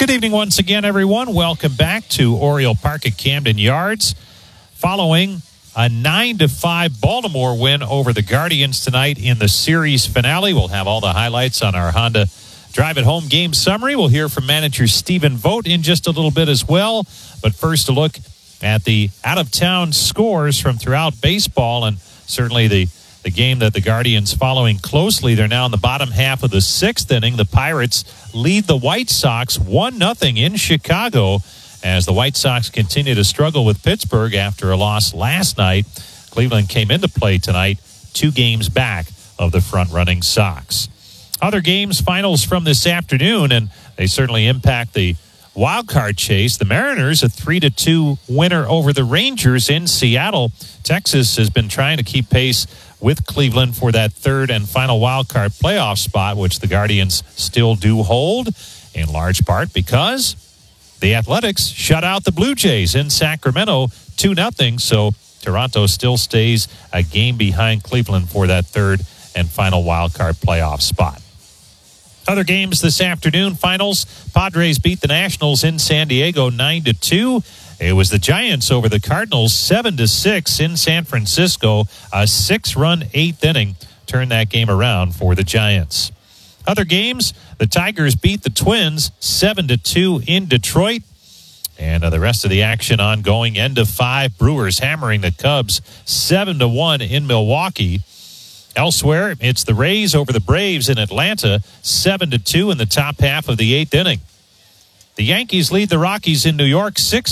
Good evening once again, everyone. Welcome back to Oriole Park at Camden Yards. Following a 9-5 Baltimore win over the Guardians tonight in the series finale. We'll have all the highlights on our Honda Drive It Home game summary. We'll hear from manager Stephen Vogt in just a little bit as well. But first, a look at the out-of-town scores from throughout baseball, and certainly the game that the Guardians following closely. They're now in the bottom half of the sixth inning. The Pirates lead the White Sox 1-0 in Chicago as the White Sox continue to struggle with Pittsburgh after a loss last night. Cleveland came into play tonight 2 games back of the front-running Sox. Other games, finals from this afternoon, and they certainly impact the wild card chase. The Mariners, a 3-2 winner over the Rangers in Seattle. Texas has been trying to keep pace with Cleveland for that third and final wild card playoff spot, which the Guardians still do hold, in large part because the Athletics shut out the Blue Jays in Sacramento 2-0. So Toronto still stays a game behind Cleveland for that third and final wild card playoff spot. Other games this afternoon, finals. Padres beat the Nationals in San Diego 9-2. It was the Giants over the Cardinals 7-6 in San Francisco. A 6-run 8th inning turned that game around for the Giants. Other games, the Tigers beat the Twins 7-2 in Detroit. And the rest of the action ongoing. End of 5, Brewers hammering the Cubs 7-1 in Milwaukee. Elsewhere, it's the Rays over the Braves in Atlanta 7-2 in the top half of the 8th inning. The Yankees lead the Rockies in New York 6